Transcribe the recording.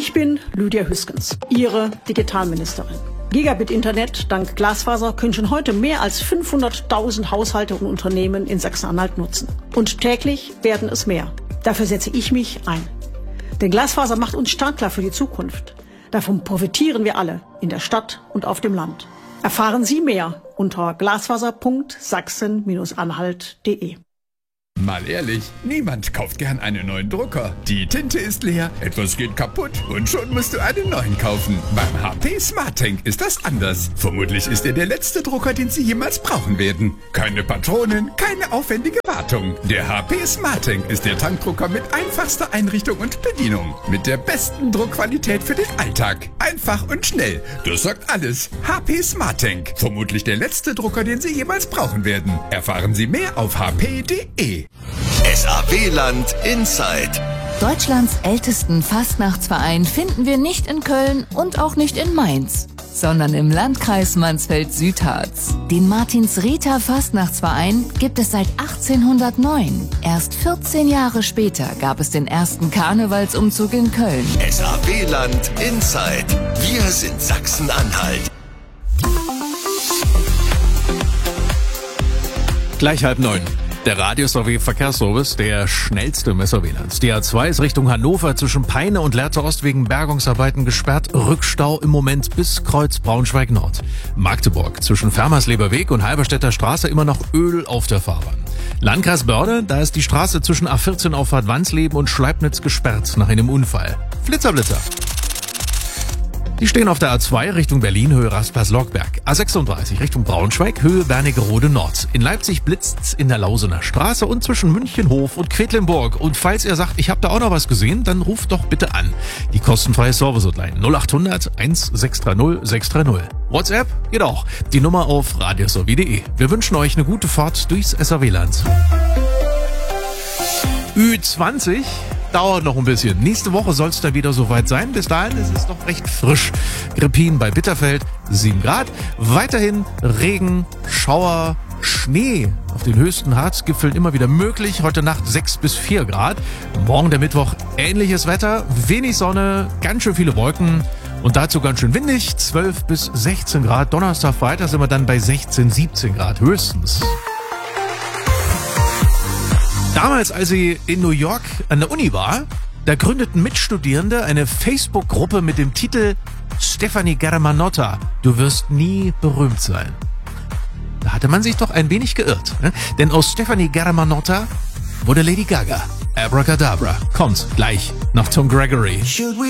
Ich bin Lydia Hüskens, Ihre Digitalministerin. Gigabit-Internet dank Glasfaser können schon heute mehr als 500.000 Haushalte und Unternehmen in Sachsen-Anhalt nutzen. Und täglich werden es mehr. Dafür setze ich mich ein. Denn Glasfaser macht uns startklar für die Zukunft. Davon profitieren wir alle, in der Stadt und auf dem Land. Erfahren Sie mehr unter glasfaser.sachsen-anhalt.de. Mal ehrlich, niemand kauft gern einen neuen Drucker. Die Tinte ist leer, etwas geht kaputt und schon musst du einen neuen kaufen. Beim HP SmartTank ist das anders. Vermutlich ist er der letzte Drucker, den Sie jemals brauchen werden. Keine Patronen, keine aufwendige Wartung. Der HP SmartTank ist der Tankdrucker mit einfachster Einrichtung und Bedienung. Mit der besten Druckqualität für den Alltag. Einfach und schnell. Das sagt alles. HP SmartTank. Vermutlich der letzte Drucker, den Sie jemals brauchen werden. Erfahren Sie mehr auf hp.de. SAW-Land Inside. Deutschlands ältesten Fastnachtsverein finden wir nicht in Köln und auch nicht in Mainz, sondern im Landkreis Mansfeld-Südharz. Den Martins-Rita Fastnachtsverein gibt es seit 1809. Erst 14 Jahre später gab es den ersten Karnevalsumzug in Köln. SAW-Land Inside. Wir sind Sachsen-Anhalt. Gleich 8:30. Der Radio-SAW-Verkehrsservice, der schnellste im SAW-Land. Die A2 ist Richtung Hannover zwischen Peine und Lehrte Ost wegen Bergungsarbeiten gesperrt. Rückstau im Moment bis Kreuz Braunschweig-Nord. Magdeburg zwischen Fermersleberweg und Halberstädter Straße immer noch Öl auf der Fahrbahn. Landkreis Börde, da ist die Straße zwischen A14 Auffahrt Wansleben und Schleibnitz gesperrt nach einem Unfall. Blitzer. Die stehen auf der A2 Richtung Berlin, Höhe Rastplatz-Lockberg. A36 Richtung Braunschweig, Höhe Wernigerode Nord. In Leipzig blitzt's in der Lausener Straße und zwischen Münchenhof und Quedlinburg. Und falls ihr sagt, ich habe da auch noch was gesehen, dann ruft doch bitte an. Die kostenfreie Service-Hotline 0800 1630 630. WhatsApp geht auch. Die Nummer auf radiosaw.de. Wir wünschen euch eine gute Fahrt durchs SAW-Land. Ü20 dauert noch ein bisschen. Nächste Woche soll es da wieder soweit sein. Bis dahin ist es noch recht frisch. Grippin bei Bitterfeld, 7 Grad. Weiterhin Regen, Schauer, Schnee auf den höchsten Harzgipfeln immer wieder möglich. Heute Nacht 6 bis 4 Grad. Morgen der Mittwoch ähnliches Wetter. Wenig Sonne, ganz schön viele Wolken. Und dazu ganz schön windig. 12 bis 16 Grad. Donnerstag, Freitag sind wir dann bei 16, 17 Grad höchstens. Damals, als sie in New York an der Uni war, da gründeten Mitstudierende eine Facebook-Gruppe mit dem Titel Stefanie Germanotta, du wirst nie berühmt sein. Da hatte man sich doch ein wenig geirrt, ne? Denn aus Stefanie Germanotta wurde Lady Gaga. Abracadabra kommt gleich nach Tom Gregory.